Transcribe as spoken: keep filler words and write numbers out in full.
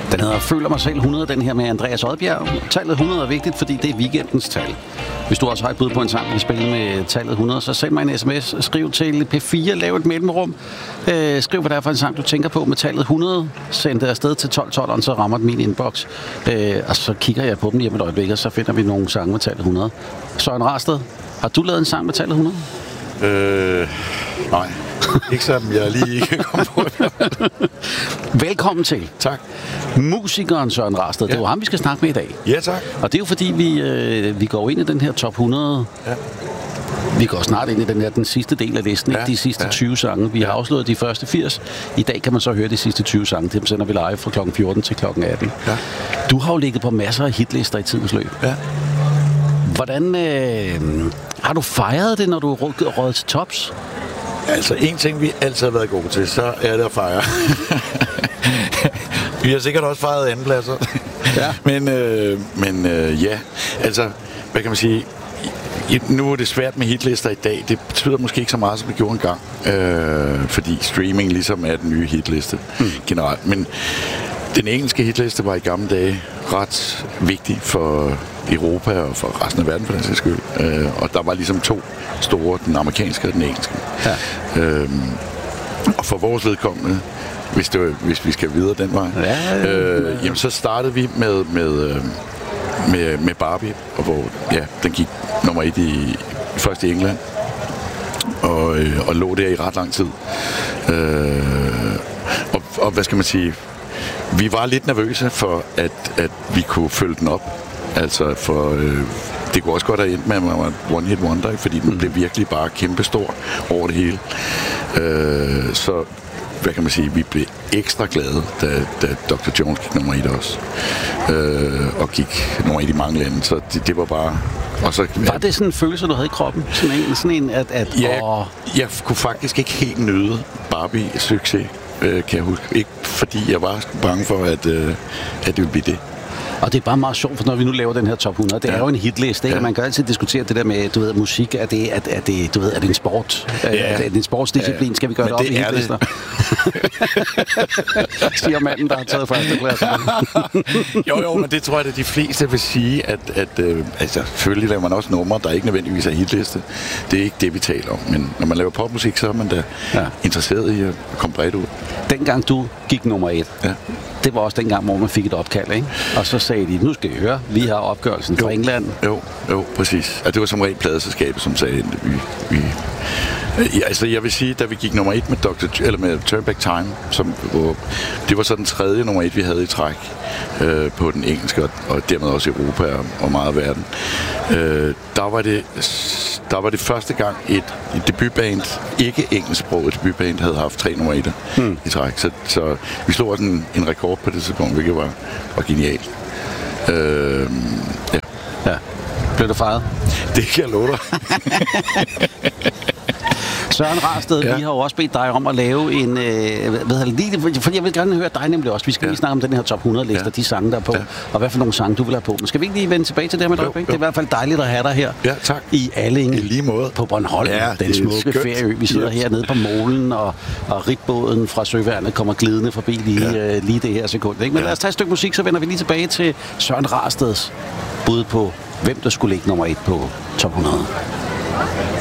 Den hedder Føler mig selv hundrede, den her med Andreas Odbjerg. Tallet hundrede er vigtigt, fordi det er weekendens tal. Hvis du også har et bud på en sang, vi spiller med tallet hundrede, så send mig en sms. Skriv til P fire, lav et mellemrum. Øh, skriv, hvad det er for en sang, du tænker på med tallet hundrede. Send det afsted til tolv tolv, så rammer den min inbox. Øh, og så kigger jeg på dem lige om et øjeblik, og så finder vi nogle sange med tallet hundrede. Søren Rasted, har du lavet en sang med tallet hundrede? Øh, nej. Ikke sådan, jeg lige ikke kom på. Velkommen til. Tak. Musikeren Søren Rasted. Ja. Det er jo ham, vi skal snakke med i dag. Ja, tak. Og det er jo fordi, vi, øh, vi går ind i den her top hundrede. Ja. Vi går snart ind i den her, den sidste del af listen, ja. Ikke de sidste ja. tyve sange. Vi har afslået de første firs. I dag kan man så høre de sidste tyve sange. Dem sender vi live fra klokken fjorten til klokken atten. Ja. Du har jo ligget på masser af hitlister i tidens løb. Ja. Hvordan øh, har du fejret det, når du er røget til tops? Altså, en ting, vi altid har været gode til, så er det at fejre. Vi har sikkert også fejret andenpladser. Ja. Men, øh, men øh, ja, altså, hvad kan man sige? Nu er det svært med hitlister i dag. Det betyder måske ikke så meget, som det gjorde engang. Øh, fordi streaming ligesom er den nye hitliste mm. generelt. Men den engelske hitliste var i gamle dage ret vigtig for Europa og for resten af verden, for den sags skyld. Øh, og der var ligesom to store, den amerikanske og den engelske. Ja. Øh, og for vores vedkommende, hvis, det var, hvis vi skal videre den vej, ja, øh, jamen, så startede vi med, med, med, med Barbie, og hvor ja, den gik nummer et i, først i England, og, og lå der i ret lang tid. Øh, og, og hvad skal man sige, vi var lidt nervøse for, at, at vi kunne følge den op. Altså, for øh, det kunne også godt have endt med, at man var one hit wonder, fordi den blev virkelig bare kæmpestor over det hele. Øh, så, hvad kan man sige, vi blev ekstra glade, da, da doktor Jones gik nummer et også. Øh, og gik nummer et i mange lande, så det, det var bare... Og så, var det sådan en følelse, du havde i kroppen? Sådan en, sådan en at... at ja, åh... jeg kunne faktisk ikke helt nyde Barbie succes, øh, kan jeg huske. Ikke fordi jeg var bange for, at, øh, at det ville blive det. Og det er bare meget sjovt, for når vi nu laver den her top hundrede, det ja. er jo en hitliste, ikke? Ja. Man kan altid diskutere det der med, du ved, musik, er det, er, er det, du ved, er det en sport? Ja. Er det en sportsdisciplin? Ja. Skal vi gøre men det op det i hitlister? Siger manden, der har taget førstepladsen. jo, jo, men det tror jeg, at de fleste vil sige, at, at øh, altså, selvfølgelig laver man også numre, der ikke nødvendigvis er hitliste. Det er ikke det, vi taler om. Men når man laver popmusik, så er man da ja. interesseret i at komme bredt ud. Dengang du gik nummer et, ja. det var også dengang, hvor man fik et opkald, ikke? Og så sagde de, nu skal I høre, vi har opgørelsen fra England. Jo, jo, præcis. Og det var som regel pladeselskabet, som sagde, vi, vi ja, altså jeg vil sige, da vi gik nummer et med doktor eller med Turn Back Time, som hvor, det var så den tredje nummer et, vi havde i træk øh, på den engelske og, og dermed også i Europa og, og meget af verden. Øh, der var det der var det første gang et, et debutband, ikke engelsksproget debutband, havde haft tre nummer et hmm. i træk. Så, så vi slog også en, en rekord på det tidspunkt, hvilket var, var genialt. Øh, ja. ja. Blev du fejret? Det kan jeg love dig. Søren Rasted, ja. vi har jo også bedt dig om at lave en... Øh, hvad lige, fordi jeg vil gerne høre dig nemlig også. Vi skal ja. lige snakke om den her top hundrede-liste, ja. de sange, der er på, ja. og hvad for nogle sange, du vil have på. Men skal vi ikke lige vende tilbage til det her med dig? Det er i hvert fald dejligt at have dig her. Ja, tak. I Allinge. I lige måde. På Bornholm. Ja, den smukke ferieø. Vi sidder yes. hernede på molen, og, og ribbåden fra Søværnet kommer glidende forbi lige, ja. øh, lige det her sekund. Ikke? Men ja. lad os tage et stykke musik, så vender vi lige tilbage til Søren Rasteds bud på, hvem der skulle ligge nummer et på top hundrede.